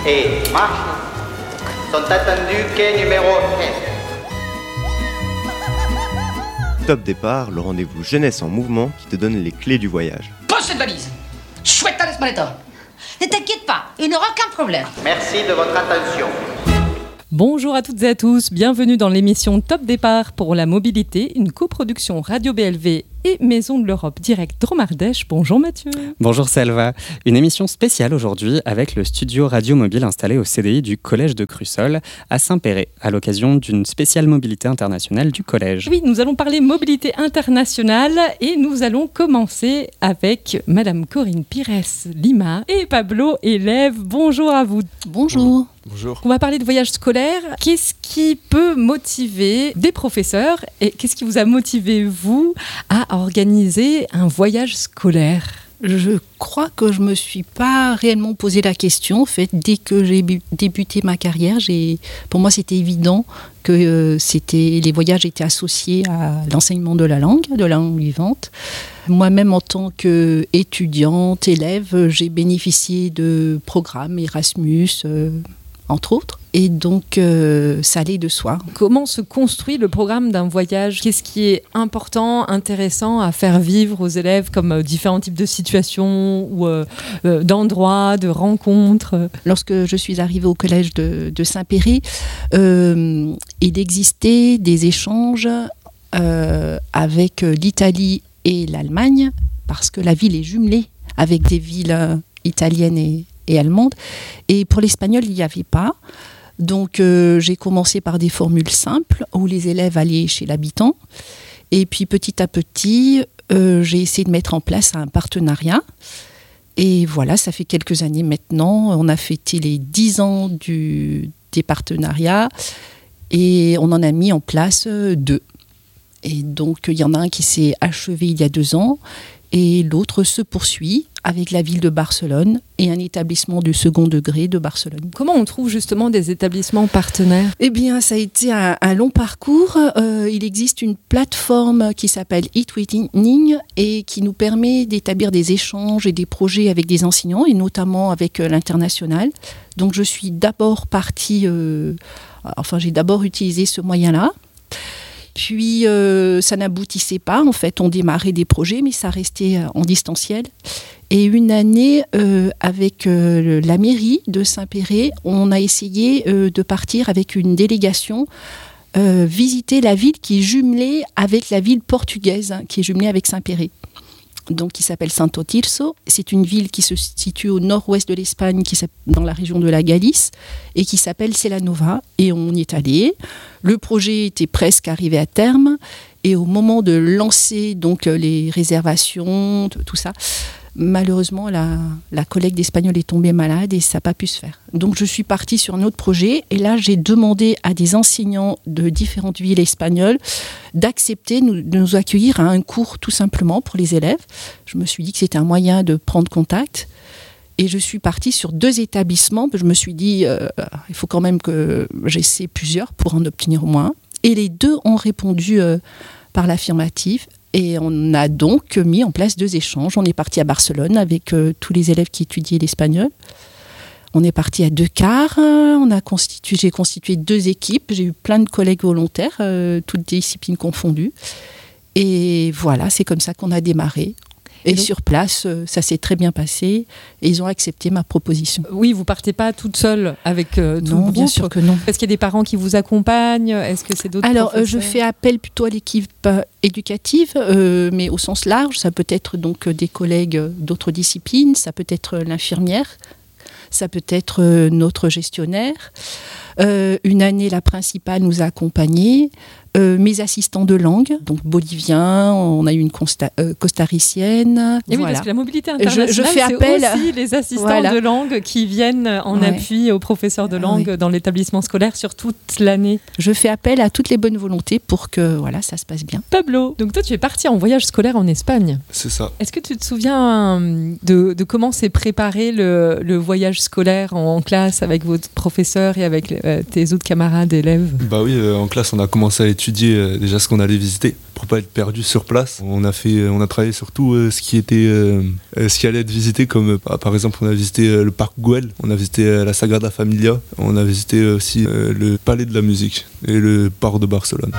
et marche sont attendus quai numéro 1. Top Départ, le rendez-vous jeunesse en mouvement qui te donne les clés du voyage. Pose cette valise. Suelta las maletas. Ne t'inquiète pas, il n'aura aucun problème. Merci de votre attention. Bonjour à toutes et à tous, bienvenue dans l'émission Top Départ pour la mobilité, une coproduction Radio BLV et Maison de l'Europe Direct Dromardèche. Bonjour Mathieu. Bonjour Selva. Une émission spéciale aujourd'hui avec le studio radio mobile installé au CDI du Collège de Crussol à Saint-Péray à l'occasion d'une spéciale mobilité internationale du collège. Oui, nous allons parler mobilité internationale et nous allons commencer avec Madame Corinne Pires-Lima et Pablo, élève. Bonjour à vous. Bonjour. Bonjour. On va parler de voyage scolaire. Qu'est-ce qui peut motiver des professeurs et qu'est-ce qui vous a motivé, vous, à organiser un voyage scolaire ? Je crois que je ne me suis pas réellement posé la question. En fait, dès que j'ai débuté ma carrière, pour moi, c'était évident que les voyages étaient associés à l'enseignement de la langue vivante. Moi-même, en tant qu'étudiante, élève, j'ai bénéficié de programmes Erasmus, entre autres. Et donc, ça allait de soi. Comment se construit le programme d'un voyage ? Qu'est-ce qui est important, intéressant à faire vivre aux élèves comme différents types de situations ou d'endroits, de rencontres ? Lorsque je suis arrivée au collège de Saint-Péray, il existait des échanges avec l'Italie et l'Allemagne parce que la ville est jumelée avec des villes italiennes et allemandes. Et pour l'espagnol, il n'y avait pas. Donc, j'ai commencé par des formules simples où les élèves allaient chez l'habitant. Et puis, petit à petit, j'ai essayé de mettre en place un partenariat. Et voilà, ça fait quelques années maintenant. On a fêté les 10 ans des partenariats et on en a mis en place 2. Et donc, il y en a un qui s'est achevé il y a 2 ans et l'autre se poursuit avec la ville de Barcelone et un établissement du second degré de Barcelone. Comment on trouve justement des établissements partenaires ? Eh bien, ça a été un long parcours. Il existe une plateforme qui s'appelle eTwinning et qui nous permet d'établir des échanges et des projets avec des enseignants et notamment avec l'international. Donc, je suis d'abord j'ai d'abord utilisé ce moyen-là. Puis, ça n'aboutissait pas. En fait, on démarrait des projets, mais ça restait en distanciel. Et une année, avec la mairie de Saint-Péray, on a essayé de partir avec une délégation visiter la ville qui est jumelée avec la ville portugaise, qui est jumelée avec Saint-Péray. Donc, qui s'appelle Santo Tirso. C'est une ville qui se situe au nord-ouest de l'Espagne, dans la région de la Galice, et qui s'appelle Celanova. Et on y est allé. Le projet était presque arrivé à terme. Et au moment de lancer donc, les réservations, tout ça, malheureusement, la collègue d'espagnol est tombée malade et ça n'a pas pu se faire. Donc, je suis partie sur un autre projet. Et là, j'ai demandé à des enseignants de différentes villes espagnoles d'accepter de nous accueillir à un cours tout simplement pour les élèves. Je me suis dit que c'était un moyen de prendre contact. Et je suis partie sur 2 établissements. Je me suis dit, il faut quand même que j'essaie plusieurs pour en obtenir au moins. Et les 2 ont répondu par l'affirmative. Et on a donc mis en place 2 échanges. On est parti à Barcelone avec tous les élèves qui étudiaient l'espagnol. On est parti à 2 quarts. J'ai constitué 2 équipes. J'ai eu plein de collègues volontaires, toutes disciplines confondues. Et voilà, c'est comme ça qu'on a démarré. Et donc, sur place, ça s'est très bien passé et ils ont accepté ma proposition. Oui, vous partez pas toute seule avec tout le groupe. Non, bien sûr que non. Est-ce qu'il y a des parents qui vous accompagnent ? Est-ce que c'est d'autres Alors, professeurs ? je fais appel plutôt à l'équipe éducative, mais au sens large. Ça peut être donc des collègues d'autres disciplines, ça peut être l'infirmière, ça peut être notre gestionnaire. Une année, la principale nous a accompagnés. Mes assistants de langue, donc boliviens, on a eu une costaricienne. Et oui, voilà. parce que la mobilité internationale, je fais appel c'est aussi les assistants de langue qui viennent en appui aux professeurs de langue dans l'établissement scolaire sur toute l'année. Je fais appel à toutes les bonnes volontés pour que ça se passe bien. Pablo, donc toi tu es parti en voyage scolaire en Espagne. C'est ça. Est-ce que tu te souviens de comment s'est préparé le voyage voyage scolaire en classe avec votre professeur et avec tes autres camarades élèves? Bah oui, en classe, on a commencé à étudier déjà ce qu'on allait visiter pour pas être perdu sur place. On a travaillé sur tout ce qui allait être visité, comme par exemple, on a visité le parc Güell, on a visité la Sagrada Familia, on a visité aussi le Palais de la Musique et le port de Barcelone.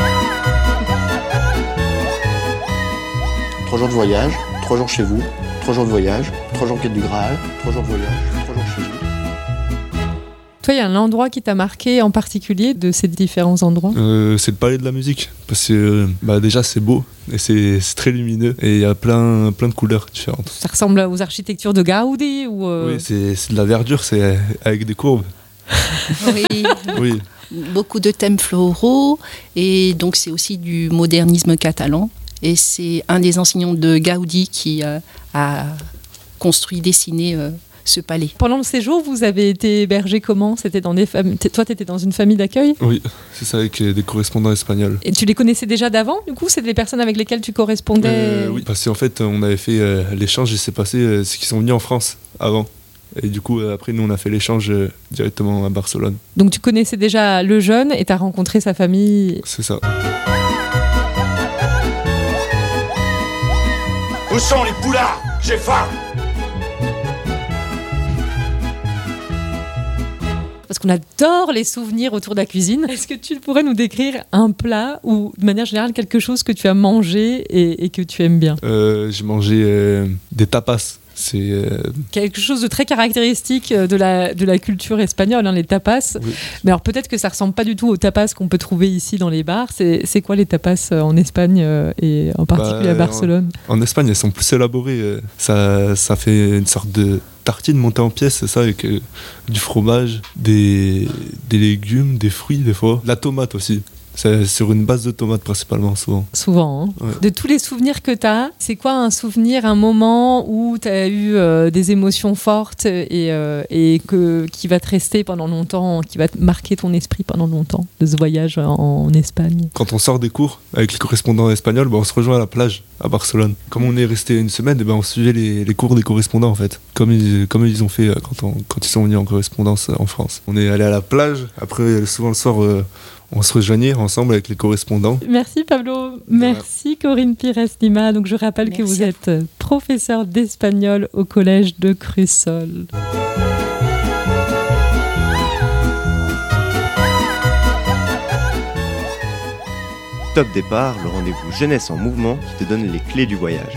3 jours de voyage, 3 jours chez vous, 3 jours de voyage, 3 jours quête du Graal, 3 jours de voyage, 3 jours chez vous. Toi, il y a un endroit qui t'a marqué en particulier de ces différents endroits? C'est le Palais de la Musique, parce que déjà c'est beau et c'est très lumineux et il y a plein de couleurs différentes. Ça ressemble aux architectures de Gaudi ou Oui, c'est de la verdure, c'est avec des courbes. Oui. Oui. Beaucoup de thèmes floraux et donc c'est aussi du modernisme catalan. Et c'est un des enseignants de Gaudi qui a construit, dessiné ce palais. Pendant le séjour, vous avez été hébergé comment? C'était dans des familles. Toi, tu étais dans une famille d'accueil? Oui, c'est ça, avec des correspondants espagnols. Et tu les connaissais déjà d'avant, du coup? C'est des personnes avec lesquelles tu correspondais? Oui, parce qu'en fait, on avait fait l'échange et c'est passé ce qui sont venus en France avant. Et du coup, après, nous, on a fait l'échange directement à Barcelone. Donc, tu connaissais déjà le jeune et tu as rencontré sa famille? C'est ça. Où sont les poulards? J'ai faim! Parce qu'on adore les souvenirs autour de la cuisine. Est-ce que tu pourrais nous décrire un plat ou, de manière générale, quelque chose que tu as mangé et que tu aimes bien? J'ai mangé des tapas. C'est quelque chose de très caractéristique de la culture espagnole, les tapas. Oui. Mais alors peut-être que ça ressemble pas du tout aux tapas qu'on peut trouver ici dans les bars. C'est quoi les tapas en Espagne et en particulier à Barcelone? En Espagne, elles sont plus élaborées. Ça fait une sorte de tartine montée en pièces, c'est ça, avec du fromage, des légumes, des fruits des fois, la tomate aussi. C'est sur une base de tomates principalement, souvent. Souvent, hein. Ouais. De tous les souvenirs que tu as, c'est quoi un souvenir, un moment où tu as eu des émotions fortes et qui va te rester pendant longtemps, qui va te marquer ton esprit pendant longtemps, de ce voyage en Espagne? Quand on sort des cours avec les correspondants espagnols, on se rejoint à la plage à Barcelone. Comme on est resté une semaine, on suivait les cours des correspondants en fait, comme ils ont fait quand ils sont venus en correspondance en France. On est allé à la plage, après souvent le soir... on se rejoignait ensemble avec les correspondants. Merci Pablo, merci Corinne Pires-Lima. Donc je rappelle que vous êtes professeur d'espagnol au collège de Crussol. Top Départ, le rendez-vous jeunesse en mouvement qui te donne les clés du voyage.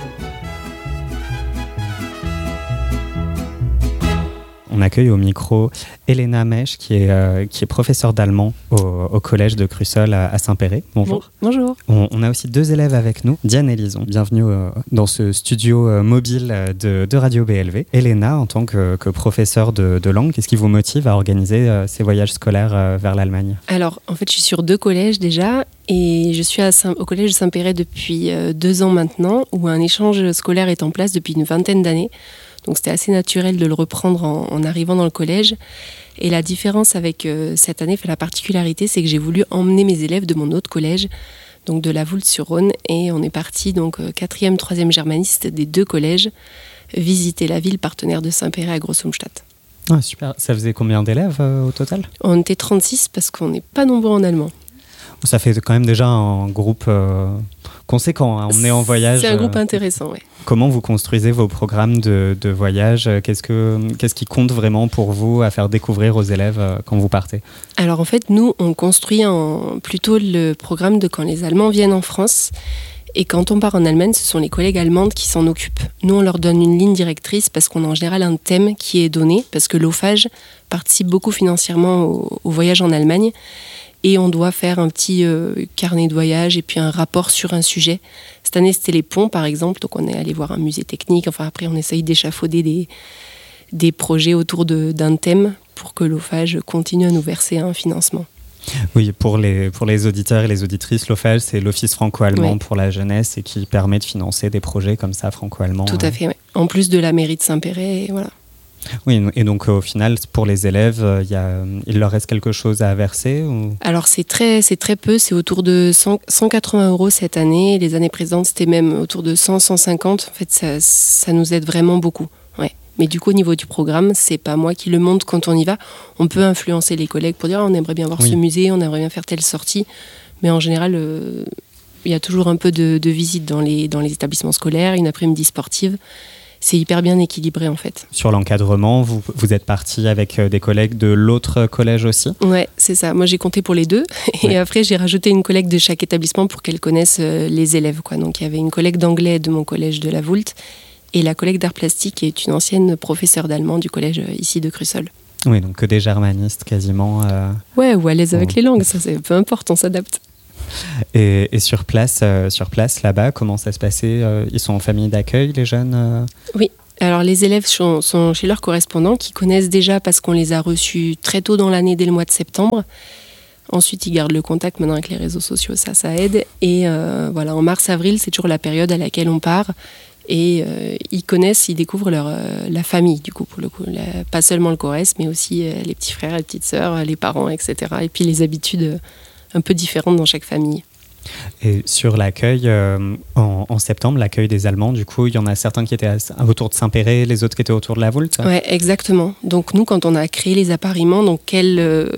On accueille au micro Elena Mesch, qui est professeure d'allemand au collège de Crussol à Saint-Péray. Bonjour. Bonjour. On a aussi 2 élèves avec nous, Diane et Lison. Bienvenue dans ce studio mobile de Radio BLV. Elena, en tant que professeure de langue, qu'est-ce qui vous motive à organiser ces voyages scolaires vers l'Allemagne? Alors, en fait, je suis sur 2 collèges déjà, et je suis au collège de Saint-Péray depuis 2 ans maintenant, où un échange scolaire est en place depuis une vingtaine d'années. Donc c'était assez naturel de le reprendre en arrivant dans le collège. Et la différence avec cette année, la particularité, c'est que j'ai voulu emmener mes élèves de mon autre collège, donc de la Voulte-sur-Rhône. Et on est parti, donc 4e, 3e germaniste des 2 collèges, visiter la ville partenaire de Saint-Péray à Groß-Umstadt. Ah, super. Ça faisait combien d'élèves au total? On était 36 parce qu'on n'est pas nombreux en allemand. Ça fait quand même déjà un groupe conséquent à emmener en voyage. C'est un groupe intéressant, oui. Comment vous construisez vos programmes de voyage? Qu'est-ce qui compte vraiment pour vous à faire découvrir aux élèves quand vous partez? Alors en fait, nous, on construit plutôt le programme de quand les Allemands viennent en France. Et quand on part en Allemagne, ce sont les collègues allemandes qui s'en occupent. Nous, on leur donne une ligne directrice parce qu'on a en général un thème qui est donné, parce que l'OFAGE participe beaucoup financièrement au voyage en Allemagne. Et on doit faire un petit carnet de voyage et puis un rapport sur un sujet. Cette année, c'était les ponts, par exemple. Donc, on est allé voir un musée technique. Enfin, après, on essaye d'échafauder des projets autour d'un thème pour que l'OFAGE continue à nous verser un financement. Oui, pour les auditeurs et les auditrices, l'OFAGE, c'est l'Office franco-allemand pour la jeunesse et qui permet de financer des projets comme ça, franco-allemands. Tout à fait, oui. En plus de la mairie de Saint-Péray, voilà. Oui, et donc au final, pour les élèves, il leur reste quelque chose à verser ou... Alors c'est très peu, c'est autour de 180 € cette année. Les années précédentes, c'était même autour de 100, 150. En fait, ça nous aide vraiment beaucoup. Ouais. Mais du coup, au niveau du programme, c'est pas moi qui le monte quand on y va. On peut influencer les collègues pour dire on aimerait bien voir ce musée, on aimerait bien faire telle sortie. Mais en général, il y a toujours un peu de visite dans les établissements scolaires, une après-midi sportive. C'est hyper bien équilibré en fait. Sur l'encadrement, vous êtes parti avec des collègues de l'autre collège aussi ? Ouais, c'est ça. Moi, j'ai compté pour les deux. Et après, j'ai rajouté une collègue de chaque établissement pour qu'elle connaisse les élèves, quoi. Donc, il y avait une collègue d'anglais de mon collège de la Voulte et la collègue d'art plastique qui est une ancienne professeure d'allemand du collège ici de Crussol. Oui, donc que des germanistes quasiment. Ouais, ou à l'aise avec les langues, ça, peu importe, on s'adapte. Et sur place là-bas, comment ça se passait ? Ils sont en famille d'accueil, les jeunes ? Oui, alors les élèves sont chez leurs correspondants qui connaissent déjà parce qu'on les a reçus très tôt dans l'année, dès le mois de septembre. Ensuite, ils gardent le contact maintenant avec les réseaux sociaux, ça aide. Et voilà, en mars-avril, c'est toujours la période à laquelle on part. Et ils connaissent, ils découvrent la famille, du coup, pour le coup. Pas seulement le CORES, mais aussi les petits frères, les petites sœurs, les parents, etc. Et puis les habitudes un peu différentes dans chaque famille. Et sur l'accueil, en septembre, l'accueil des Allemands, du coup, il y en a certains qui étaient autour de Saint-Péret, les autres qui étaient autour de la Voulte. Oui, exactement. Donc nous, quand on a créé les appariements, donc quel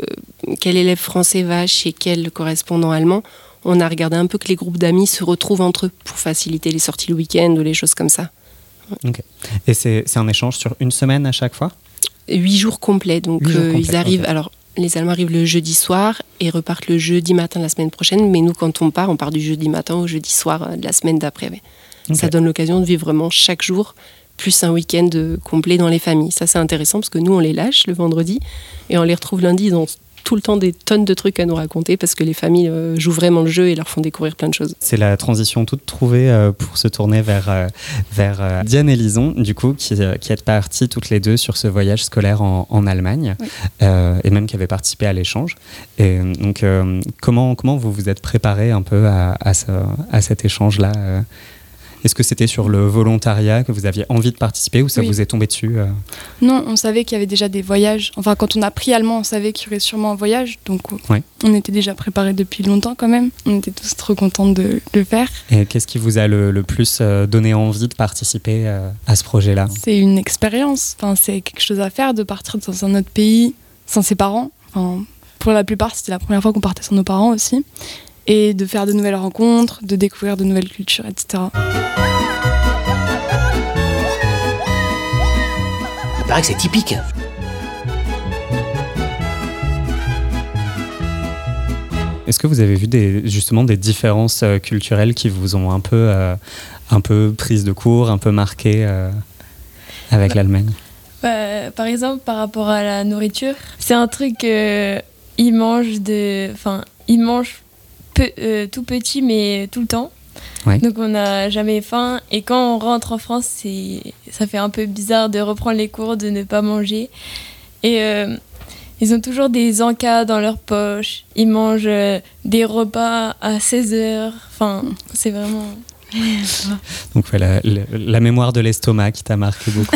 élève français va chez quel correspondant allemand, on a regardé un peu que les groupes d'amis se retrouvent entre eux pour faciliter les sorties le week-end ou les choses comme ça. Ok. Et c'est un échange sur une semaine à chaque fois ? 8 jours complets. Donc 8 jours complets, ils arrivent... okay. Alors, les Allemands arrivent le jeudi soir et repartent le jeudi matin de la semaine prochaine. Mais nous, quand on part du jeudi matin au jeudi soir de la semaine d'après. Ouais. Okay. Ça donne l'occasion de vivre vraiment chaque jour, plus un week-end complet dans les familles. Ça, c'est intéressant parce que nous, on les lâche le vendredi et on les retrouve lundi. Ils ont tout le temps des tonnes de trucs à nous raconter parce que les familles jouent vraiment le jeu et leur font découvrir plein de choses. C'est la transition toute trouvée pour se tourner vers Diane et Lison, du coup, qui êtes parties toutes les deux sur ce voyage scolaire en Allemagne, oui. Et même qui avaient participé à l'échange. Et donc, comment vous vous êtes préparés un peu à cet échange-là Est-ce que c'était sur le volontariat que vous aviez envie de participer ou ça vous est tombé dessus Non, on savait qu'il y avait déjà des voyages. Enfin, quand on a pris allemand, on savait qu'il y aurait sûrement un voyage. Donc, on était déjà préparés depuis longtemps quand même. On était tous trop contents de le faire. Et qu'est-ce qui vous a le plus donné envie de participer à ce projet-là ? C'est une expérience. Enfin, c'est quelque chose à faire de partir dans un autre pays sans ses parents. Enfin, pour la plupart, c'était la première fois qu'on partait sans nos parents aussi. Et de faire de nouvelles rencontres, de découvrir de nouvelles cultures, etc. Il paraît que c'est typique. Est-ce que vous avez vu justement des différences culturelles qui vous ont un peu prise de court, un peu marqué avec l'Allemagne ? Par exemple, par rapport à la nourriture, c'est un truc, ils mangent tout petit mais tout le temps. Ouais. Donc on n'a jamais faim et quand on rentre en France ça fait un peu bizarre de reprendre les cours, de ne pas manger et ils ont toujours des encas dans leur poche, ils mangent des repas à 16h, enfin c'est vraiment... Donc la mémoire de l'estomac qui t'a marqué beaucoup.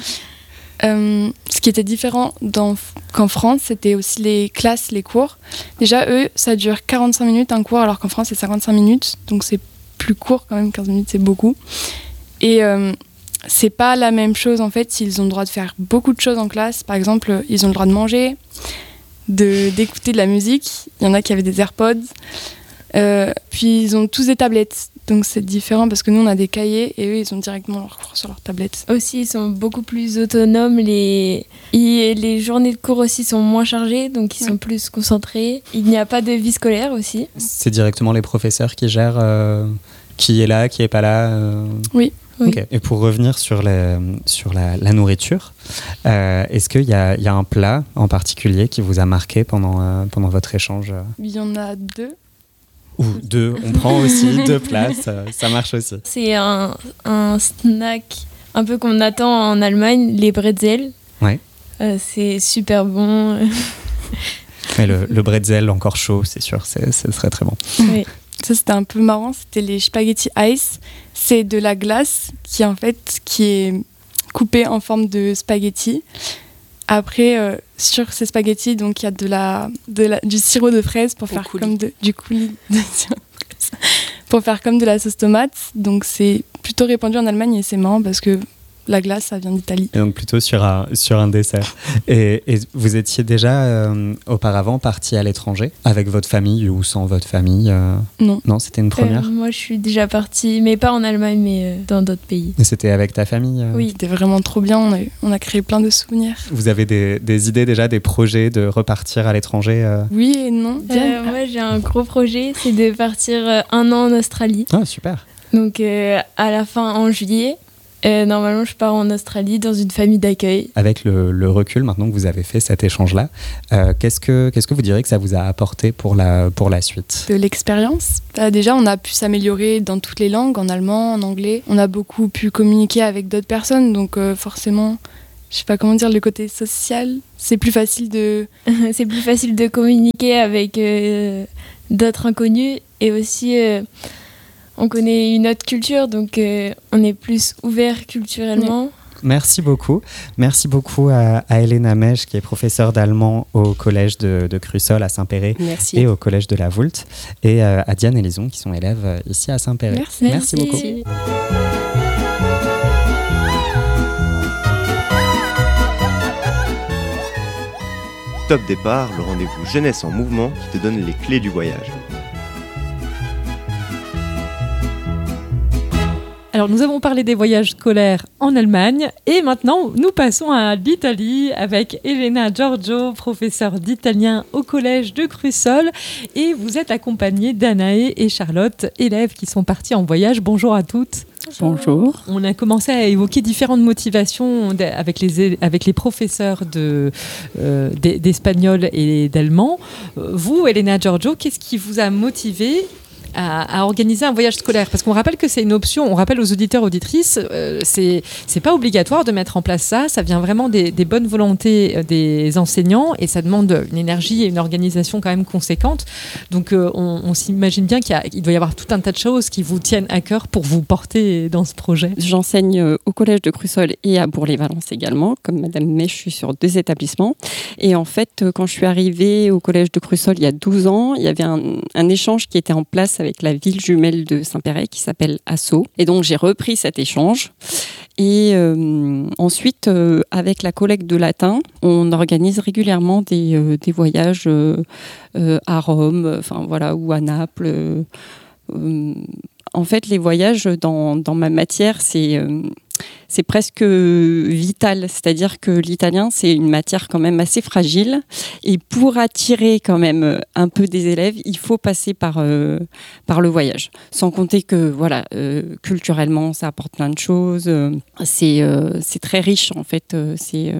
Ce qui était différent qu'en France, c'était aussi les classes, les cours. Déjà, eux, ça dure 45 minutes un cours, alors qu'en France, c'est 55 minutes. Donc, c'est plus court quand même, 15 minutes, c'est beaucoup. Et c'est pas la même chose, en fait, s'ils ont le droit de faire beaucoup de choses en classe. Par exemple, ils ont le droit de manger, d'écouter de la musique. Il y en a qui avaient des AirPods. Puis, ils ont tous des tablettes. Donc c'est différent parce que nous on a des cahiers et eux ils ont directement leurs cours sur leur tablette. Aussi ils sont beaucoup plus autonomes, les journées de cours aussi sont moins chargées donc ils sont plus concentrés. Il n'y a pas de vie scolaire aussi. C'est directement les professeurs qui gèrent qui est là, qui est pas là Oui. Okay. Et pour revenir sur la nourriture, est-ce qu'il y a un plat en particulier qui vous a marqué pendant votre échange ? Il y en a 2. Ou 2, on prend aussi 2 plats, ça marche aussi. C'est un snack un peu qu'on attend en Allemagne, les bretzels. Ouais. C'est super bon. Mais le bretzel encore chaud, c'est sûr, c'est très très bon. Oui. Ça c'était un peu marrant, c'était les spaghetti ice. C'est de la glace qui est coupée en forme de spaghetti. Après, sur ces spaghettis, donc il y a du sirop de fraise pour faire comme du coulis de sirop de fraise, pour faire comme de la sauce tomate. Donc c'est plutôt répandu en Allemagne et c'est marrant parce que La glace, ça vient d'Italie. Et donc plutôt sur un dessert. Et vous étiez déjà auparavant parti à l'étranger avec votre famille ou sans votre famille Non, c'était une première. Moi, je suis déjà partie, mais pas en Allemagne, mais dans d'autres pays. Et c'était avec ta famille Oui, c'était vraiment trop bien. On a créé plein de souvenirs. Vous avez des idées déjà, des projets de repartir à l'étranger Oui et non. Moi, j'ai un gros projet, c'est de partir 1 an en Australie. Ah, super. Donc, à la fin, en juillet. Normalement, je pars en Australie dans une famille d'accueil. Avec le recul, maintenant que vous avez fait cet échange-là, qu'est-ce que vous diriez que ça vous a apporté pour la suite ? De l'expérience. Déjà, on a pu s'améliorer dans toutes les langues, en allemand, en anglais. On a beaucoup pu communiquer avec d'autres personnes, donc forcément, je sais pas comment dire, le côté social, c'est plus facile de... C'est plus facile de communiquer avec d'autres inconnus et aussi... on connaît une autre culture, donc on est plus ouvert culturellement. Merci beaucoup. Merci beaucoup à Elena Mesch, qui est professeure d'allemand au collège de Crussol à Saint-Péray et au collège de la Voulte, et à Diane et Lison, qui sont élèves ici à Saint-Péray. Merci beaucoup. Top Départ, le rendez-vous jeunesse en mouvement qui te donne les clés du voyage. Alors, nous avons parlé des voyages scolaires en Allemagne et maintenant, nous passons à l'Italie avec Elena Giorgio, professeure d'italien au collège de Crussol. Et vous êtes accompagnée d'Anaë et Charlotte, élèves qui sont partis en voyage. Bonjour à toutes. Bonjour. On a commencé à évoquer différentes motivations avec les professeurs d'espagnol et d'allemand. Vous, Elena Giorgio, qu'est-ce qui vous a motivé à organiser un voyage scolaire? Parce qu'on rappelle que c'est une option, on rappelle aux auditeurs, auditrices, c'est pas obligatoire de mettre en place ça vient vraiment des bonnes volontés des enseignants et ça demande une énergie et une organisation quand même conséquente. Donc on s'imagine bien qu'il doit y avoir tout un tas de choses qui vous tiennent à cœur pour vous porter dans ce projet. J'enseigne au collège de Crussol et à Bourg-les-Valences également, comme Madame Mesch, je suis sur 2 établissements. Et en fait, quand je suis arrivée au collège de Crussol il y a 12 ans, il y avait un échange qui était en place avec la ville jumelle de Saint-Péray qui s'appelle Asso. Et donc j'ai repris cet échange. Et ensuite, avec la collecte de latin, on organise régulièrement des voyages à Rome, ou à Naples. En fait, les voyages dans ma matière, c'est presque vital, c'est-à-dire que l'italien, c'est une matière quand même assez fragile et pour attirer quand même un peu des élèves, il faut passer par le voyage. Sans compter que culturellement, ça apporte plein de choses. C'est très riche en fait. C'est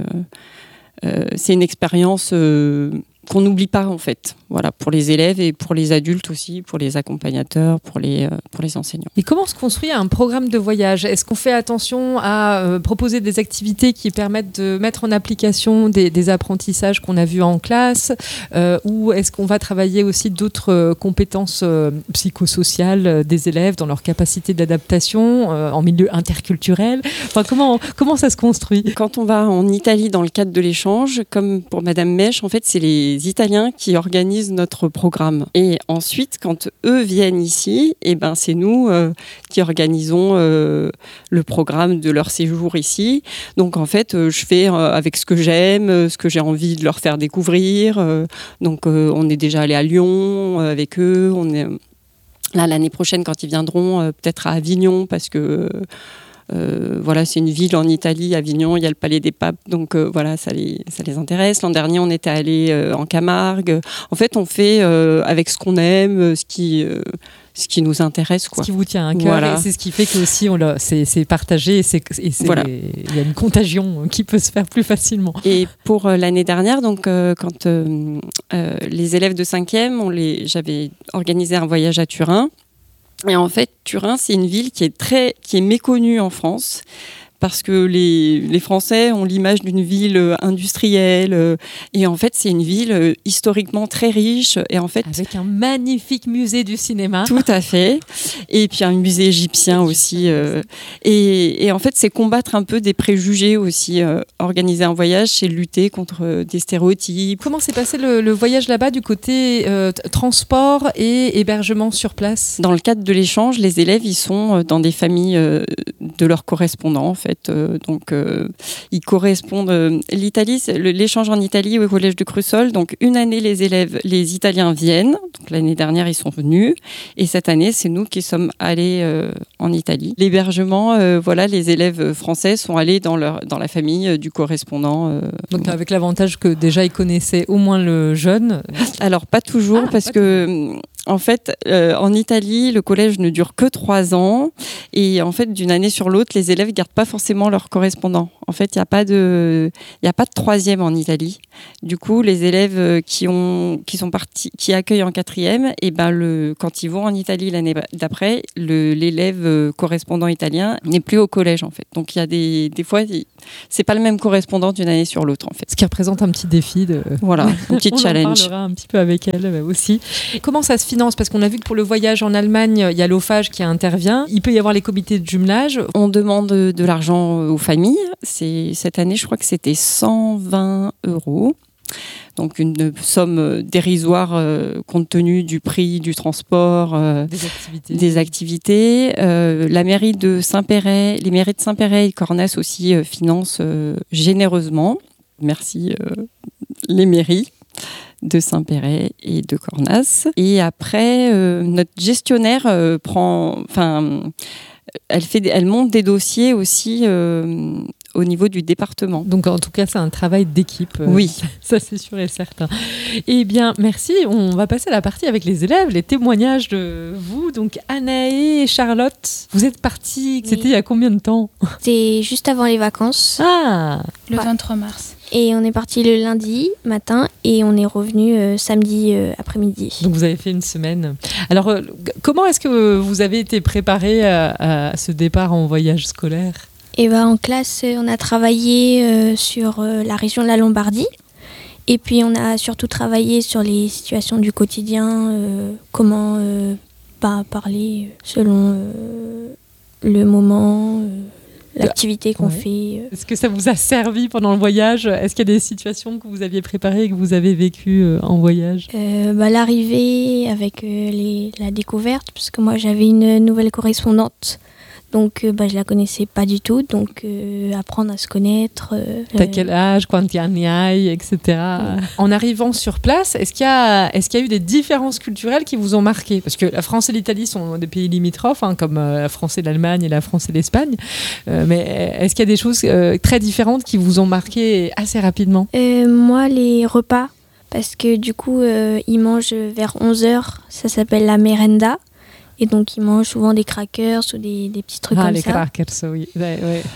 une expérience qu'on n'oublie pas en fait. Voilà, pour les élèves et pour les adultes aussi, pour les accompagnateurs, pour les enseignants. Et comment se construit un programme de voyage ? Est-ce qu'on fait attention à proposer des activités qui permettent de mettre en application des apprentissages qu'on a vus en classe ou est-ce qu'on va travailler aussi d'autres compétences psychosociales des élèves dans leur capacité d'adaptation en milieu interculturel ? Enfin, comment ça se construit ? Quand on va en Italie dans le cadre de l'échange, comme pour Madame Mesch, en fait, c'est les Italiens qui organisent notre programme. Et ensuite, quand eux viennent ici, c'est nous qui organisons le programme de leur séjour ici. Donc en fait, je fais avec ce que j'aime, ce que j'ai envie de leur faire découvrir. On est déjà allé à Lyon avec eux. On est là l'année prochaine quand ils viendront, peut-être à Avignon parce que c'est une ville en Italie, Avignon, il y a le Palais des Papes, donc ça les intéresse. L'an dernier, on était allé en Camargue. En fait, on fait avec ce qu'on aime, ce qui nous intéresse, quoi. Ce qui vous tient à cœur, et c'est ce qui fait que aussi c'est partagé, il y a une contagion qui peut se faire plus facilement. Et pour l'année dernière, donc quand les élèves de 5e, j'avais organisé un voyage à Turin. Et en fait, Turin, c'est une ville qui est méconnue en France parce que les Français ont l'image d'une ville industrielle et en fait, c'est une ville historiquement très riche et en fait avec un magnifique musée du cinéma. Tout à fait. Et puis un musée égyptien aussi. Et en fait, c'est combattre un peu des préjugés aussi. Organiser un voyage, c'est lutter contre des stéréotypes. Comment s'est passé le voyage là-bas du côté transport et hébergement sur place ? Dans le cadre de l'échange, les élèves, ils sont dans des familles de leurs correspondants en fait. fait. Donc, ils correspondent. L'Italie, l'échange en Italie au collège de Crussol. Donc, une année, les Italiens viennent. Donc, l'année dernière, ils sont venus. Et cette année, c'est nous qui sommes allés en Italie. L'hébergement, les élèves français sont allés dans la famille du correspondant. Donc, avec l'avantage que déjà, ils connaissaient au moins le jeune. Alors, pas toujours, parce que... En fait, en Italie, le collège ne dure que 3 ans et en fait, d'une année sur l'autre, les élèves gardent pas forcément leur correspondant. En fait, il y a pas de troisième en Italie. Du coup, les élèves qui sont partis, qui accueillent en 4e, et quand ils vont en Italie l'année d'après, l'élève correspondant italien n'est plus au collège en fait. Donc il y a des fois, c'est pas le même correspondant d'une année sur l'autre en fait. Ce qui représente un petit défi voilà, un petit challenge. On en parlera un petit peu avec elle aussi. Comment ça se finance ? Parce qu'on a vu que pour le voyage en Allemagne, il y a l'OFAGE qui intervient. Il peut y avoir les comités de jumelage. On demande de l'argent aux familles. Cette année, je crois que c'était 120 €. Donc une somme dérisoire compte tenu du prix du transport, des activités. La mairie de Saint-Péray, les mairies de Saint-Péray et de Cornas aussi financent généreusement. Merci les mairies de Saint-Péray et de Cornas. Et après, notre gestionnaire elle monte des dossiers aussi au niveau du département. Donc en tout cas, c'est un travail d'équipe. Oui. Ça, c'est sûr et certain. Eh bien, merci. On va passer à la partie avec les élèves, les témoignages de vous. Donc Anaë et Charlotte, vous êtes parties, c'était il y a combien de temps ? C'était juste avant les vacances. Ah ! Le 23 mars. Et on est parti le lundi matin et on est revenu samedi après-midi. Donc vous avez fait une semaine. Alors comment est-ce que vous avez été préparés à ce départ en voyage scolaire ? Et en classe, on a travaillé sur la région de la Lombardie. Et puis on a surtout travaillé sur les situations du quotidien, comment parler selon le moment. L'activité qu'on fait. Est-ce que ça vous a servi pendant le voyage ? Est-ce qu'il y a des situations que vous aviez préparées et que vous avez vécues en voyage ? L'arrivée avec la découverte, parce que moi j'avais une nouvelle correspondante. Donc je la connaissais pas du tout, donc apprendre à se connaître. T'as quel âge, quanti anni hai, etc. En arrivant sur place, est-ce qu'il y a eu des différences culturelles qui vous ont marqué ? Parce que la France et l'Italie sont des pays limitrophes, comme la France et l'Allemagne et la France et l'Espagne. Mais est-ce qu'il y a des choses très différentes qui vous ont marqué assez rapidement ? Moi, les repas, parce que du coup, ils mangent vers 11h, ça s'appelle la merenda. Et donc, ils mangent souvent des crackers ou des petits trucs comme ça. Ah, les crackers, oui. Ouais.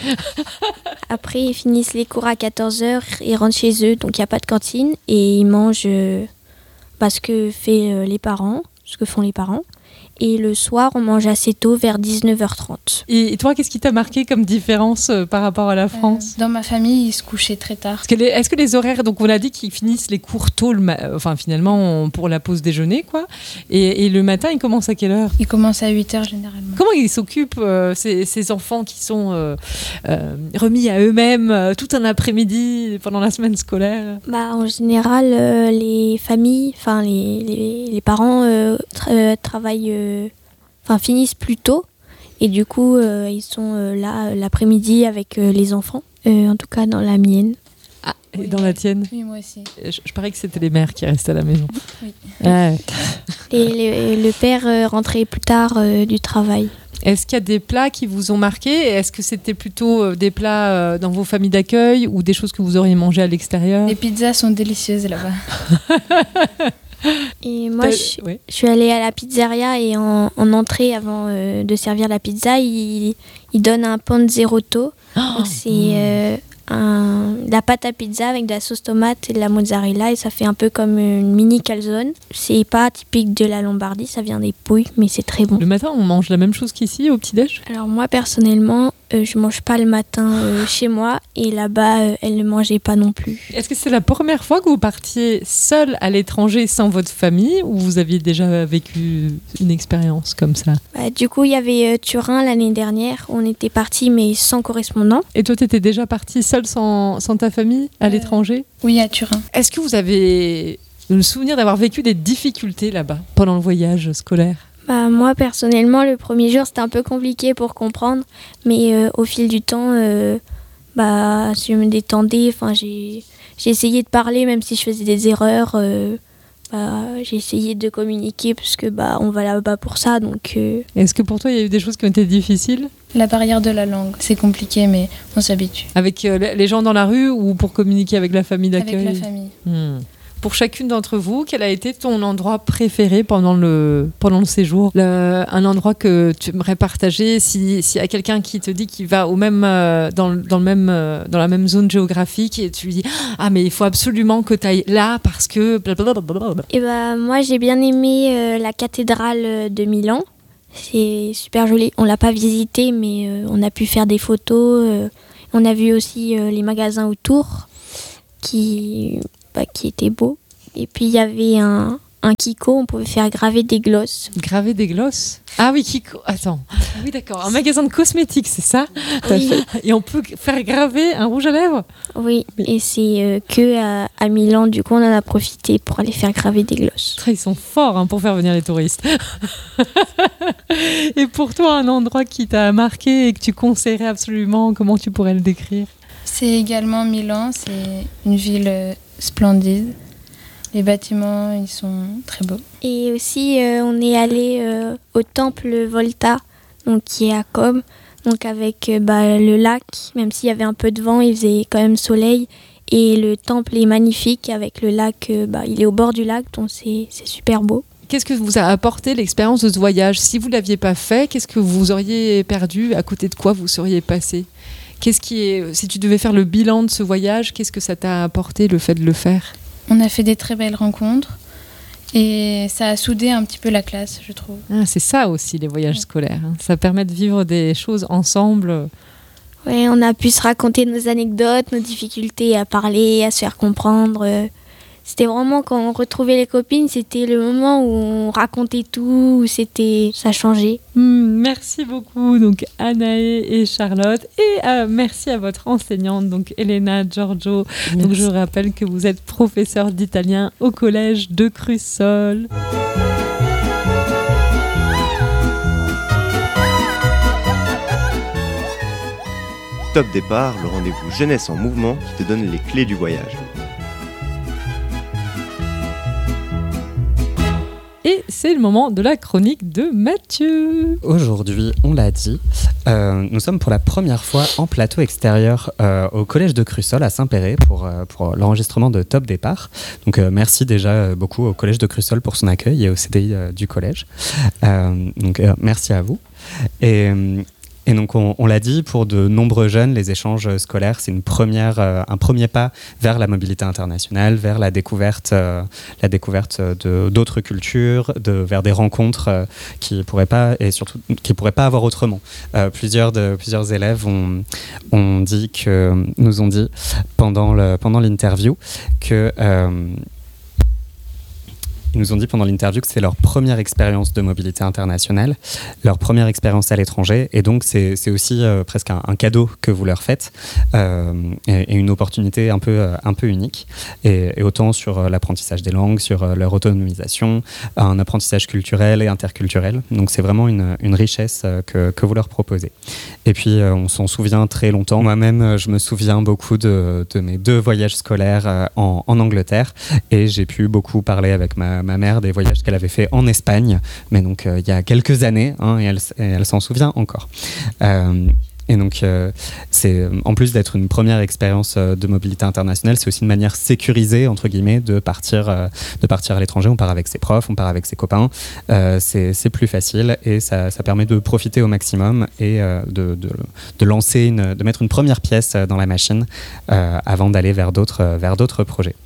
Après, ils finissent les cours à 14h, ils rentrent chez eux, donc il n'y a pas de cantine. Et ils mangent ce que font les parents. Et le soir, on mange assez tôt, vers 19h30. Et toi, qu'est-ce qui t'a marqué comme différence par rapport à la France ? Dans ma famille, ils se couchaient très tard. Est-ce que les horaires, donc on a dit qu'ils finissent les cours tôt, finalement, pour la pause déjeuner, quoi. Et le matin, ils commencent à quelle heure ? Ils commencent à 8h généralement. Comment ils s'occupent, ces enfants qui sont remis à eux-mêmes tout un après-midi pendant la semaine scolaire ? En général, les familles, les parents travaillent... finissent plus tôt et du coup ils sont là l'après-midi avec les enfants, en tout cas dans la mienne. Ah, et dans la tienne ? Oui, moi aussi. Je parie que c'était les mères qui restaient à la maison. Oui. Ouais. Et le père rentrait plus tard du travail. Est-ce qu'il y a des plats qui vous ont marqué ? Est-ce que c'était plutôt des plats dans vos familles d'accueil ou des choses que vous auriez mangées à l'extérieur ? Les pizzas sont délicieuses là-bas. Et moi, je suis allée à la pizzeria et en entrée, avant de servir la pizza, ils donnent un panzerotto. Donc c'est la pâte à pizza avec de la sauce tomate et de la mozzarella et ça fait un peu comme une mini calzone. C'est pas typique de la Lombardie, ça vient des Pouilles, mais c'est très bon. Le matin, on mange la même chose qu'ici au petit-déj ? Alors moi, personnellement, je mange pas le matin chez moi et là-bas, elle ne mangeait pas non plus. Est-ce que c'est la première fois que vous partiez seule à l'étranger sans votre famille ou vous aviez déjà vécu une expérience comme ça ? Du coup, il y avait Turin l'année dernière, on était partis mais sans correspondant. Et toi, tu étais déjà partie seule sans ta famille à l'étranger ? Oui, à Turin. Est-ce que vous avez le souvenir d'avoir vécu des difficultés là-bas pendant le voyage scolaire ? Moi, personnellement, le premier jour, c'était un peu compliqué pour comprendre. Mais au fil du temps, je me détendais. Enfin, j'ai essayé de parler, même si je faisais des erreurs. J'ai essayé de communiquer parce que on va là-bas pour ça. Donc, Est-ce que pour toi, il y a eu des choses qui ont été difficiles ? La barrière de la langue, c'est compliqué, mais on s'habitue. Avec les gens dans la rue ou pour communiquer avec la famille d'accueil ? Avec la famille. Pour chacune d'entre vous, quel a été ton endroit préféré pendant le séjour ? Un endroit que tu aimerais partager s'il y a quelqu'un qui te dit qu'il va dans la même zone géographique et tu lui dis « Ah, mais il faut absolument que tu ailles là parce que... » Et moi, j'ai bien aimé la cathédrale de Milan. C'est super joli. On ne l'a pas visité, mais on a pu faire des photos. On a vu aussi les magasins autour qui était beau. Et puis il y avait un Kiko, on pouvait faire graver des glosses. Graver des glosses ? Ah oui, Kiko. Attends. Oui, d'accord. Un magasin de cosmétiques, c'est ça ? Oui. Et on peut faire graver un rouge à lèvres ? Oui. Et c'est à Milan, du coup, on en a profité pour aller faire graver des glosses. Ils sont forts pour faire venir les touristes. Et pour toi, un endroit qui t'a marqué et que tu conseillerais absolument, comment tu pourrais le décrire ? C'est également Milan, c'est une ville splendide. Les bâtiments, ils sont très beaux. Et aussi, on est allé au temple Volta, donc qui est à Comme, donc avec le lac. Même s'il y avait un peu de vent, il faisait quand même soleil. Et le temple est magnifique avec le lac. Il est au bord du lac, donc c'est super beau. Qu'est-ce que vous a apporté l'expérience de ce voyage ? Si vous ne l'aviez pas fait, qu'est-ce que vous auriez perdu ? À côté de quoi vous seriez passé ? Si tu devais faire le bilan de ce voyage, qu'est-ce que ça t'a apporté, le fait de le faire ? On a fait des très belles rencontres et ça a soudé un petit peu la classe, je trouve. C'est ça aussi, les voyages scolaires. Ça permet de vivre des choses ensemble. Oui, on a pu se raconter nos anecdotes, nos difficultés à parler, à se faire comprendre. C'était vraiment, quand on retrouvait les copines, c'était le moment où on racontait tout, où ça changeait. Merci beaucoup, donc Anaë et Charlotte. Et merci à votre enseignante, donc Elena Giorgio. Donc je rappelle que vous êtes professeure d'italien au collège de Crussol. Top Départ, le rendez-vous jeunesse en mouvement qui te donne les clés du voyage. Et c'est le moment de la chronique de Mathieu. Aujourd'hui, on l'a dit, nous sommes pour la première fois en plateau extérieur au collège de Crussol à Saint-Péray pour l'enregistrement de Top Départ. Donc merci déjà beaucoup au collège de Crussol pour son accueil et au CDI du collège. Merci à vous. Et donc, on l'a dit, pour de nombreux jeunes, les échanges scolaires, c'est un premier pas vers la mobilité internationale, vers la découverte d'autres cultures, vers des rencontres qui pourraient pas avoir autrement. Plusieurs élèves nous ont dit pendant l'interview que Ils nous ont dit pendant l'interview que c'est leur première expérience de mobilité internationale, leur première expérience à l'étranger, et donc c'est aussi presque un cadeau que vous leur faites, et une opportunité un peu unique, et autant sur l'apprentissage des langues, sur leur autonomisation, un apprentissage culturel et interculturel. Donc c'est vraiment une richesse que vous leur proposez. Et puis on s'en souvient très longtemps. Moi-même, je me souviens beaucoup de mes 2 voyages scolaires en Angleterre, et j'ai pu beaucoup parler avec ma mère des voyages qu'elle avait fait en Espagne, mais donc il y a quelques années, hein, et elle s'en souvient encore. Et donc, c'est, en plus d'être une première expérience de mobilité internationale, c'est aussi une manière sécurisée, entre guillemets, de partir à l'étranger. On part avec ses profs, on part avec ses copains. C'est plus facile, et ça permet de profiter au maximum et de mettre une première pièce dans la machine avant d'aller vers d'autres projets.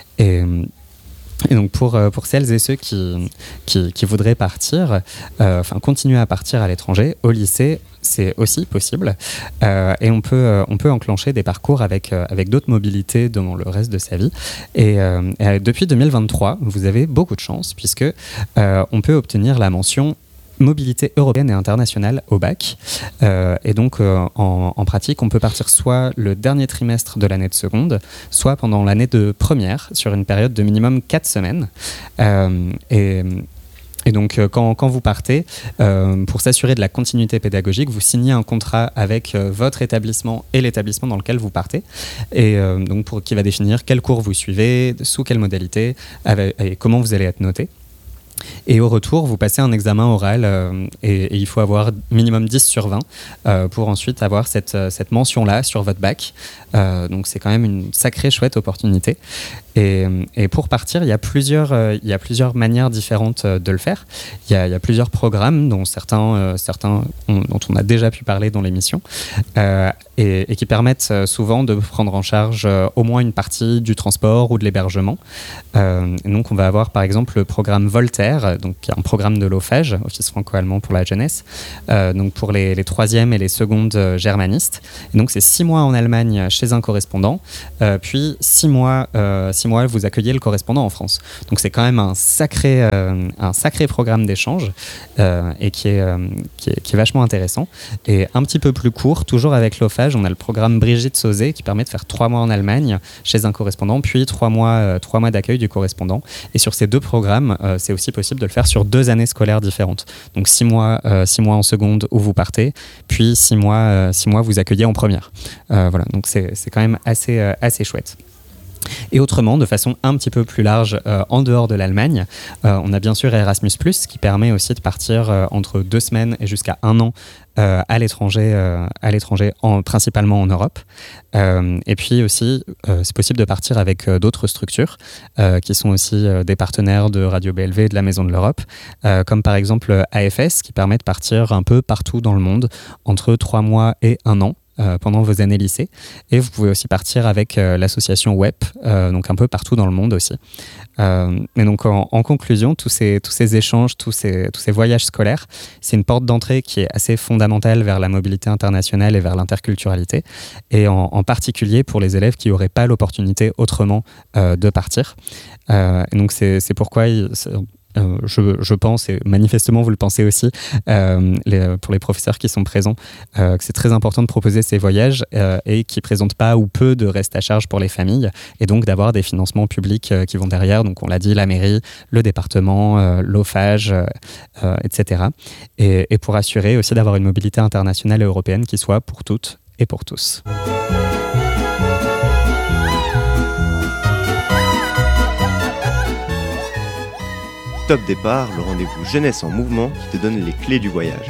Et donc pour celles et ceux qui voudraient partir, continuer à partir à l'étranger, au lycée, c'est aussi possible, et on peut enclencher des parcours avec d'autres mobilités dans le reste de sa vie. Et depuis 2023, vous avez beaucoup de chance, puisque on peut obtenir la mention mobilité européenne et internationale au bac, et donc en pratique on peut partir soit le dernier trimestre de l'année de seconde, soit pendant l'année de première sur une période de minimum 4 semaines, Et donc, quand vous partez, pour s'assurer de la continuité pédagogique, vous signez un contrat avec votre établissement et l'établissement dans lequel vous partez, et donc qui va définir quel cours vous suivez, sous quelle modalité, et comment vous allez être noté. Et au retour, vous passez un examen oral et il faut avoir minimum 10 sur 20 pour ensuite avoir cette mention-là sur votre bac. Donc c'est quand même une sacrée chouette opportunité. Et pour partir, il y a plusieurs manières différentes de le faire. Il y a plusieurs programmes, dont certains dont on a déjà pu parler dans l'émission, et qui permettent souvent de prendre en charge au moins une partie du transport ou de l'hébergement. Donc on va avoir par exemple le programme Voltaire, donc qui est un programme de l'OFAGE, Office franco-allemand pour la jeunesse, donc pour les troisièmes et les secondes germanistes. Et donc c'est 6 mois en Allemagne chez un correspondant, puis 6 mois vous accueillez le correspondant en France. Donc c'est quand même un sacré programme d'échange et qui est vachement intéressant. Et un petit peu plus court, toujours avec l'OFAGE, on a le programme Brigitte Sauzet qui permet de faire 3 mois en Allemagne chez un correspondant, puis 3 mois d'accueil du correspondant. Et sur ces 2 programmes, c'est aussi possible de le faire sur 2 années scolaires différentes. Donc 6 mois en seconde où vous partez, puis 6 mois vous accueillez en première. Voilà, donc c'est quand même assez chouette. Et autrement, de façon un petit peu plus large, en dehors de l'Allemagne, on a bien sûr Erasmus+, qui permet aussi de partir entre 2 semaines et jusqu'à 1 an à l'étranger, principalement en Europe. Et puis aussi, c'est possible de partir avec d'autres structures qui sont aussi des partenaires de Radio BLV et de la Maison de l'Europe, comme par exemple AFS, qui permet de partir un peu partout dans le monde, entre 3 mois et 1 an. Pendant vos années lycée, et vous pouvez aussi partir avec l'association WEP, donc un peu partout dans le monde aussi. Mais donc en conclusion, tous ces échanges, tous ces voyages scolaires, c'est une porte d'entrée qui est assez fondamentale vers la mobilité internationale et vers l'interculturalité, et en particulier pour les élèves qui n'auraient pas l'opportunité autrement de partir. Et donc c'est pourquoi je pense, et manifestement vous le pensez aussi, pour les professeurs qui sont présents, que c'est très important de proposer ces voyages et qui ne présentent pas ou peu de reste à charge pour les familles, et donc d'avoir des financements publics qui vont derrière. Donc on l'a dit, la mairie, le département, l'OFAGE, etc. Et pour assurer aussi d'avoir une mobilité internationale et européenne qui soit pour toutes et pour tous. Top Départ, le rendez-vous jeunesse en mouvement qui te donne les clés du voyage.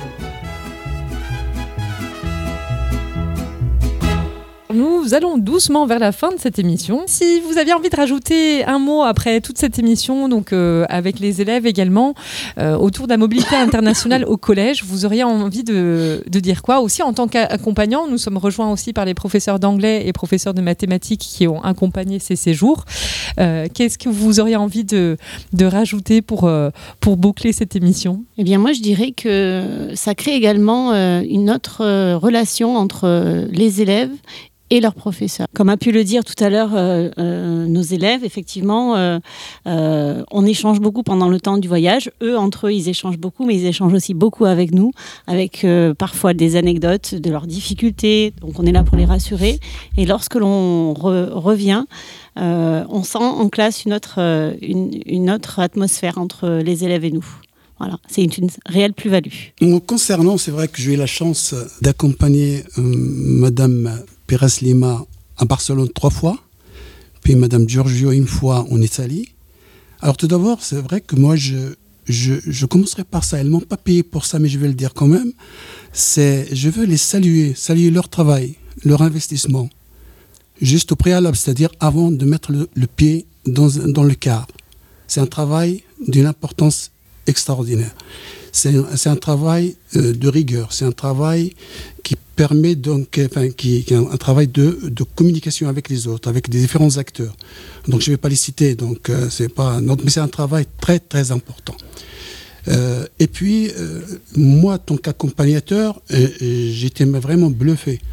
Nous allons doucement vers la fin de cette émission. Si vous aviez envie de rajouter un mot après toute cette émission, donc avec les élèves également, autour de la mobilité internationale au collège, vous auriez envie de dire quoi? Aussi en tant qu'accompagnant, nous sommes rejoints aussi par les professeurs d'anglais et professeurs de mathématiques qui ont accompagné ces séjours. Qu'est-ce que vous auriez envie de rajouter pour boucler cette émission? Eh bien moi je dirais que ça crée également une autre relation entre les élèves et leurs professeurs. Comme a pu le dire tout à l'heure nos élèves, effectivement, on échange beaucoup pendant le temps du voyage. Eux, entre eux, ils échangent beaucoup, mais ils échangent aussi beaucoup avec nous, avec parfois des anecdotes de leurs difficultés. Donc on est là pour les rassurer. Et lorsque l'on revient, on sent en classe une autre atmosphère entre les élèves et nous. Voilà, c'est une réelle plus-value. Concernant, c'est vrai que j'ai eu la chance d'accompagner Madame Pérez Lima à Barcelone 3 fois, puis Madame Giorgio 1 fois en Italie. Alors tout d'abord, c'est vrai que moi, je commencerai par ça. Elles ne m'ont pas payé pour ça, mais je vais le dire quand même. Je veux les saluer leur travail, leur investissement, juste au préalable, c'est-à-dire avant de mettre le pied dans le car. C'est un travail d'une importance extraordinaire. C'est un travail de rigueur, c'est un travail qui permet donc, qui est un travail de communication avec les autres, avec les différents acteurs. Donc je ne vais pas les citer, donc mais c'est un travail très très important. Et puis moi, en tant qu'accompagnateur, j'étais vraiment bluffé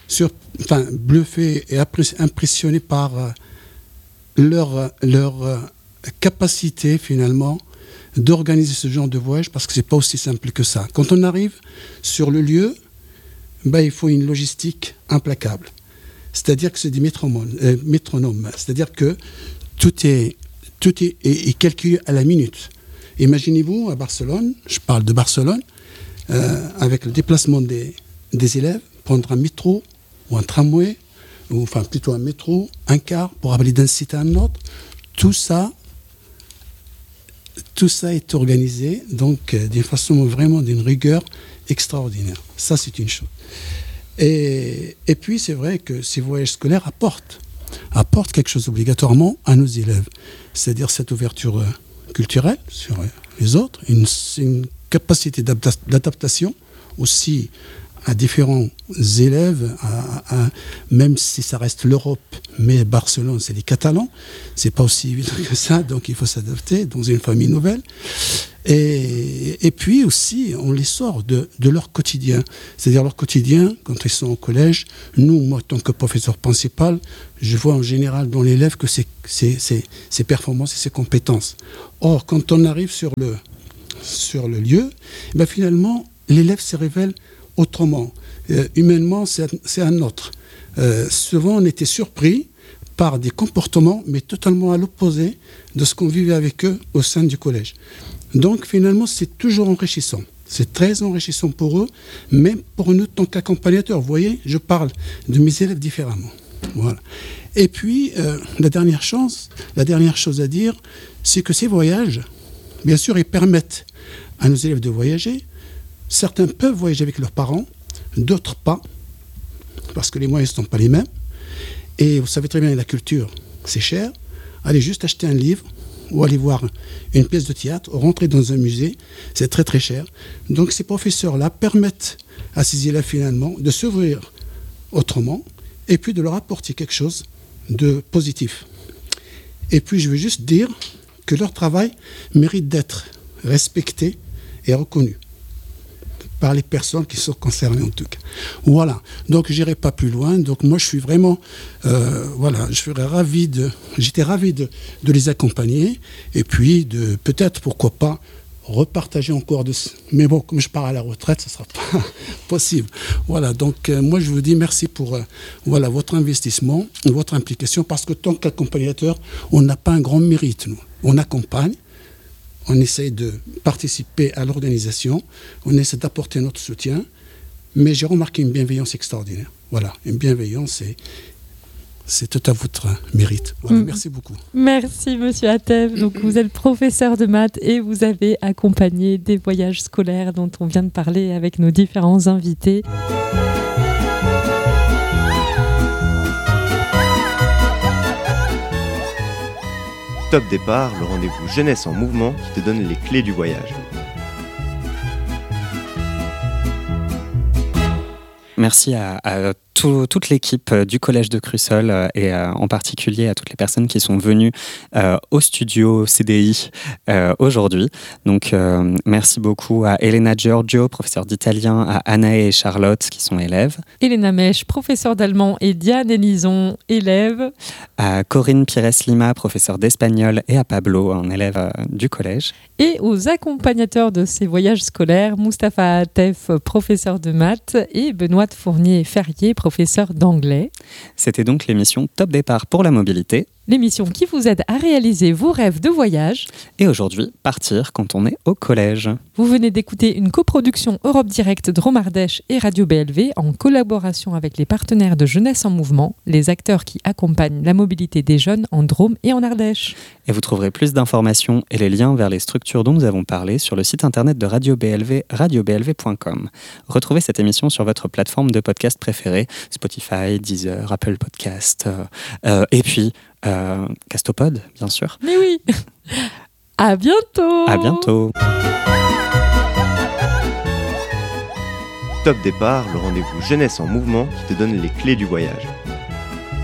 et impressionné par leur capacité finalement d'organiser ce genre de voyage, parce que c'est pas aussi simple que ça. Quand on arrive sur le lieu, il faut une logistique implacable. C'est-à-dire que c'est des métronomes. C'est-à-dire que tout est calculé à la minute. Imaginez-vous à Barcelone, je parle de Barcelone, avec le déplacement des élèves, prendre un métro ou un tramway, ou enfin plutôt un métro, un car pour aller d'un site à un autre. Tout ça est organisé donc d'une façon vraiment d'une rigueur extraordinaire. Ça, c'est une chose. Et puis, c'est vrai que ces voyages scolaires apportent quelque chose obligatoirement à nos élèves. C'est-à-dire cette ouverture culturelle sur les autres, une capacité d'adaptation aussi à différents élèves, même si ça reste l'Europe, mais Barcelone, c'est les Catalans, c'est pas aussi évident que ça, donc il faut s'adapter dans une famille nouvelle. Et puis aussi, on les sort de leur quotidien. C'est-à-dire leur quotidien, quand ils sont au collège, moi, en tant que professeur principal, je vois en général dans l'élève que ses performances et ses compétences. Or, quand on arrive sur le lieu, ben finalement, l'élève se révèle autrement. Humainement, c'est un autre. Souvent, on était surpris par des comportements, mais totalement à l'opposé de ce qu'on vivait avec eux au sein du collège. Donc, finalement, c'est toujours enrichissant. C'est très enrichissant pour eux, même pour nous, en tant qu'accompagnateurs. Vous voyez, je parle de mes élèves différemment. Voilà. Et puis, la dernière chose à dire, c'est que ces voyages, bien sûr, ils permettent à nos élèves de voyager. Certains peuvent voyager avec leurs parents, d'autres pas, parce que les moyens ne sont pas les mêmes. Et vous savez très bien, la culture, c'est cher. Allez juste acheter un livre ou aller voir une pièce de théâtre ou rentrer dans un musée, c'est très très cher. Donc ces professeurs-là permettent à ces élèves finalement de s'ouvrir autrement et puis de leur apporter quelque chose de positif. Et puis je veux juste dire que leur travail mérite d'être respecté et reconnu par les personnes qui sont concernées en tout cas. Voilà, donc je n'irai pas plus loin. Donc moi je suis vraiment, j'étais ravi de les accompagner et puis de peut-être, pourquoi pas, repartager encore mais bon, comme je pars à la retraite, ce ne sera pas possible. Voilà, donc moi je vous dis merci pour votre investissement, votre implication, parce que tant qu'accompagnateur, on n'a pas un grand mérite, nous. On accompagne, on essaye de participer à l'organisation, on essaie d'apporter notre soutien, mais j'ai remarqué une bienveillance extraordinaire. Voilà, une bienveillance, c'est tout à votre mérite. Voilà, merci beaucoup. Merci, monsieur Atef. Donc, vous êtes professeur de maths et vous avez accompagné des voyages scolaires dont on vient de parler avec nos différents invités. Top Départ, le rendez-vous jeunesse en mouvement qui te donne les clés du voyage. Merci à toute l'équipe du Collège de Crussol et en particulier à toutes les personnes qui sont venues au studio CDI aujourd'hui. Donc merci beaucoup à Elena Giorgio, professeure d'italien, à Anaë et Charlotte qui sont élèves. Elena Mèche, professeure d'allemand, et Diane Elison, élève. À Corinne Pires-Lima, professeure d'espagnol, et à Pablo, un élève du collège. Et aux accompagnateurs de ces voyages scolaires, Mustapha Atef, professeur de maths, et Benoît Fournier-Ferrier, professeur d'anglais. C'était donc l'émission Top Départ pour la mobilité. L'émission qui vous aide à réaliser vos rêves de voyage. Et aujourd'hui, partir quand on est au collège. Vous venez d'écouter une coproduction Europe Direct Drôme Ardèche et Radio BLV en collaboration avec les partenaires de Jeunesse en Mouvement, les acteurs qui accompagnent la mobilité des jeunes en Drôme et en Ardèche. Et vous trouverez plus d'informations et les liens vers les structures dont nous avons parlé sur le site internet de Radio BLV, radioblv.com. Retrouvez cette émission sur votre plateforme de podcast préférée, Spotify, Deezer, Apple Podcast, et puis Castopod, bien sûr. Mais oui. À bientôt. À bientôt. Top Départ, le rendez-vous jeunesse en mouvement qui te donne les clés du voyage.